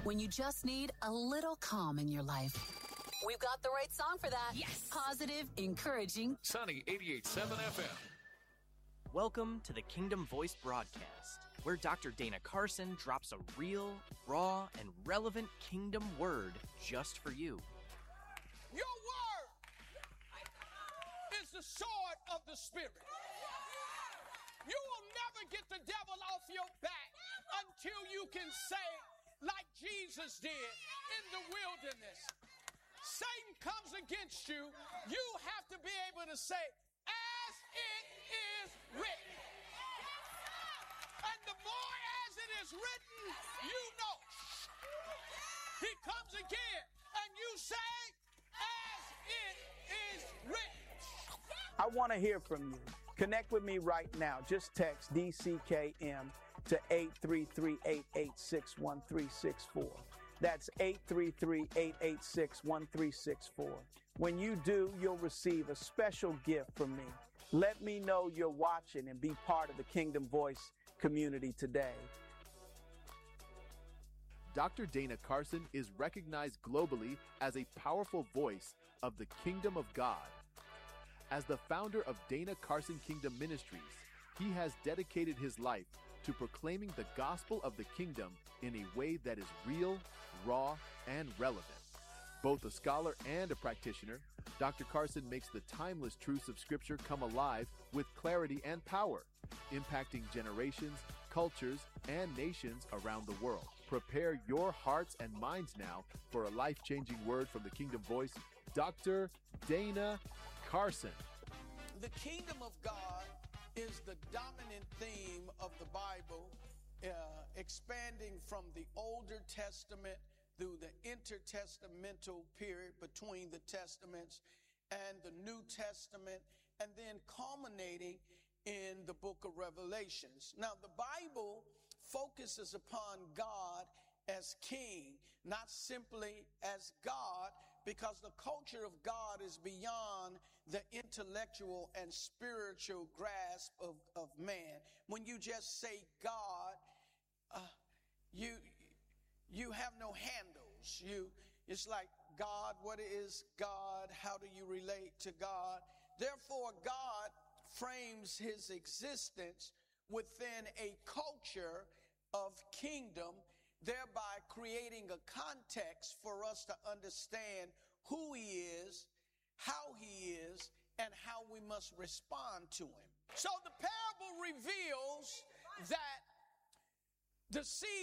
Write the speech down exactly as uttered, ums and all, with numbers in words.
When you just need a little calm in your life. We've got the right song for that. Yes. Positive, encouraging. Sunny eighty-eight point seven F M. Welcome to the Kingdom Voice broadcast, where Doctor Dana Carson drops a real, raw, and relevant kingdom word just for you. Your word is the sword of the Spirit. You will never get the devil off your back until you can say, like Jesus did in the wilderness, Satan comes against you, you have to be able to say, as it is written. And the more as it is written, you know. He comes again, and you say, as it is written. I want to hear from you. Connect with me right now. Just text D C K M to eight three three, eight eight six, one three six four. That's eight three three, eight eight six, one three six four. When you do, you'll receive a special gift from me. Let me know you're watching and be part of the Kingdom Voice community today. Doctor Dana Carson is recognized globally as a powerful voice of the Kingdom of God. As the founder of Dana Carson Kingdom Ministries, he has dedicated his life to proclaiming the gospel of the kingdom in a way that is real, raw, and relevant. Both a scholar and a practitioner, Doctor Carson makes the timeless truths of Scripture come alive with clarity and power, impacting generations, cultures, and nations around the world. Prepare your hearts and minds now for a life-changing word from the Kingdom Voice, Doctor Dana Carson. The kingdom of God is the dominant theme of the Bible, uh, expanding from the Older Testament through the intertestamental period between the Testaments and the New Testament, and then culminating in the book of Revelations. Now, the Bible focuses upon God as king, not simply as God, because the culture of God is beyond the intellectual and spiritual grasp of, of man. When you just say God, uh, you you have no handles. You it's like, God, what is God? How do you relate to God? Therefore, God frames his existence within a culture of kingdom, thereby creating a context for us to understand who he is, how he is, and how we must respond to him. So the parable reveals that the seed